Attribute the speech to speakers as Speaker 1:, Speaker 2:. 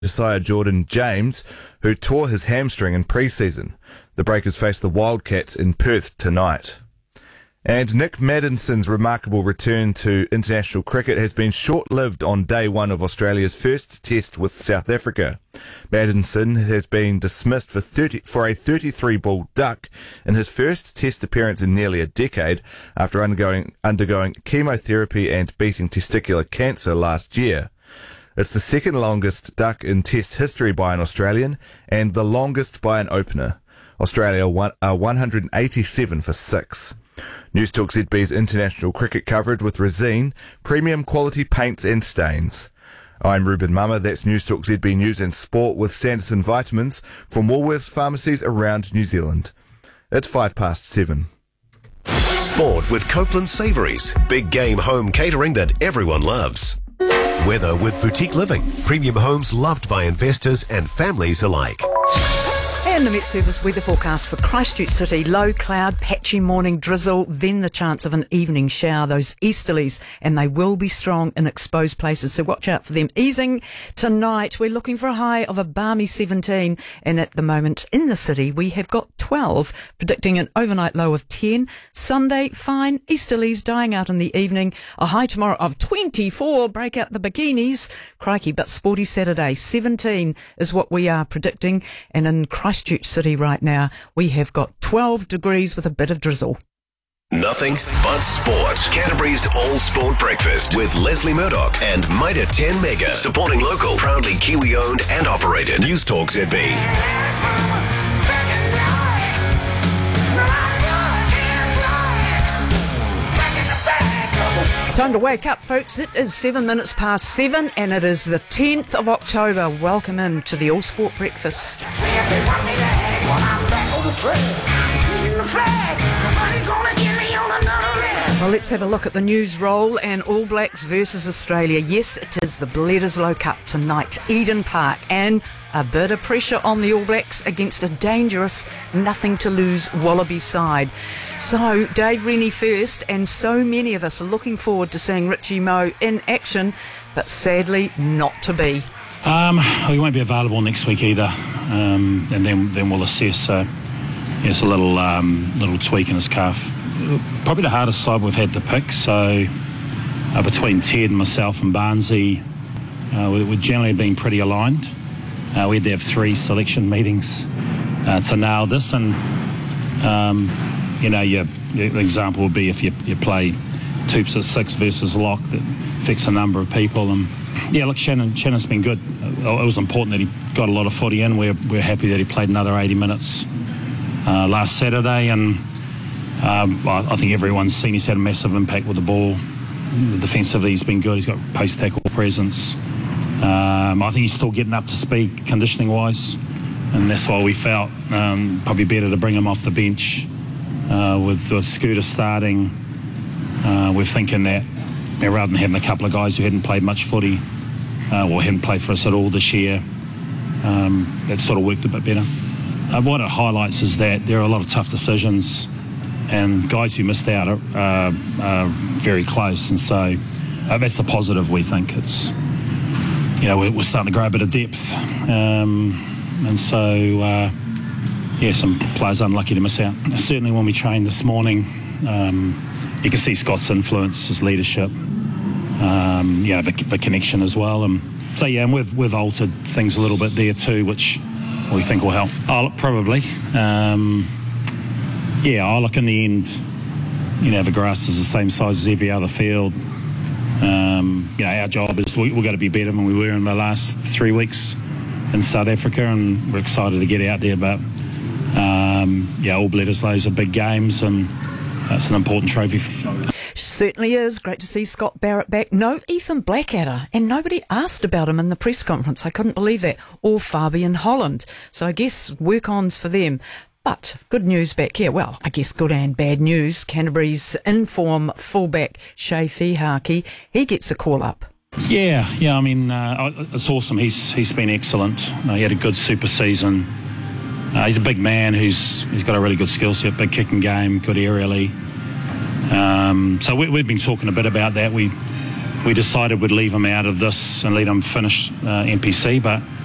Speaker 1: Josiah Jordan-James, who tore his hamstring in pre-season. The Breakers face the Wildcats in Perth tonight. And Nick Maddinson's remarkable return to international cricket has been short-lived on day one of Australia's first test with South Africa. Maddinson has been dismissed for a 33-ball duck in his first test appearance in nearly a decade after undergoing chemotherapy and beating testicular cancer last year. It's the second longest duck in test history by an Australian and the longest by an opener. Australia are 187 for 6. Newstalk ZB's international cricket coverage with Resine, premium quality paints and stains. I'm Ruben Mama, that's Newstalk ZB News and Sport with Sanderson Vitamins from Woolworths pharmacies around New Zealand. It's 7:05.
Speaker 2: Sport with Copeland Savouries, big game home catering that everyone loves. Weather with Boutique Living, premium homes loved by investors and families alike.
Speaker 3: And the Met Service weather forecast for Christchurch City. Low cloud, patchy morning drizzle, then the chance of an evening shower, those easterlies, and they will be strong in exposed places, so watch out for them. Easing tonight, we're looking for a high of a balmy 17, and at the moment in the city we have got 12, predicting an overnight low of 10. Sunday, fine, easterlies dying out in the evening, a high tomorrow of 24, break out the bikinis, crikey, but sporty Saturday, 17 is what we are predicting, and in Christchurch City right now, we have got 12 degrees with a bit of drizzle.
Speaker 2: Nothing but sport. Canterbury's All Sport Breakfast with Leslie Murdoch and Mitre 10 Mega. Supporting local, proudly Kiwi owned and operated. Newstalk ZB.
Speaker 3: Time to wake up, folks. It is 7 minutes past 7 and it is the 10th of October. Welcome in to the All Sport Breakfast. Well, let's have a look at the news roll and All Blacks versus Australia. Yes, it is the Bledisloe Cup tonight, Eden Park, and a bit of pressure on the All Blacks against a dangerous, nothing-to-lose Wallaby side. So, Dave Rennie first, and so many of us are looking forward to seeing Richie Moe in action, but sadly not to be.
Speaker 4: He won't be available next week either, and then we'll assess. So, it's a little tweak in his calf. Probably the hardest side we've had to pick. So, between Ted and myself and Barnesy, we've generally been pretty aligned. We had to have 3 selection meetings to nail this, and your example would be if you play 2-6 versus lock, that affects a number of people. And yeah, look, Shannon's been good. It was important that he got a lot of footy in. We're happy that he played another 80 minutes last Saturday, and I think everyone's seen he's had a massive impact with the ball. Defensively, he's been good. He's got post-tackle presence. I think he's still getting up to speed conditioning-wise, and that's why we felt probably better to bring him off the bench with Scooter starting. We're thinking that rather than having a couple of guys who hadn't played much footy or hadn't played for us at all this year, that sort of worked a bit better. What it highlights is that there are a lot of tough decisions, and guys who missed out are very close, and so that's a positive. We think it's, we're starting to grow a bit of depth, and so some players unlucky to miss out. Certainly when we trained this morning, you can see Scott's influence, his leadership, the connection as well, and so and we've altered things a little bit there too, which we think will help. Probably. I look in the end, the grass is the same size as every other field. Our job is we've got to be better than we were in the last 3 weeks in South Africa, and we're excited to get out there. But all Bledisloe's are big games, and that's an important trophy.
Speaker 3: Certainly is. Great to see Scott Barrett back. No Ethan Blackadder, and nobody asked about him in the press conference. I couldn't believe that. Or Fabian Holland. So I guess work-ons for them. But good news back here. Well, I guess good and bad news. Canterbury's in-form fullback Shea Fihaki, he gets a call-up.
Speaker 4: Yeah. I mean, it's awesome. He's been excellent. He had a good super season. He's a big man who's got a really good skill set, big kicking game, good aerially. So we've been talking a bit about that. We decided we'd leave him out of this and let him finish NPC, but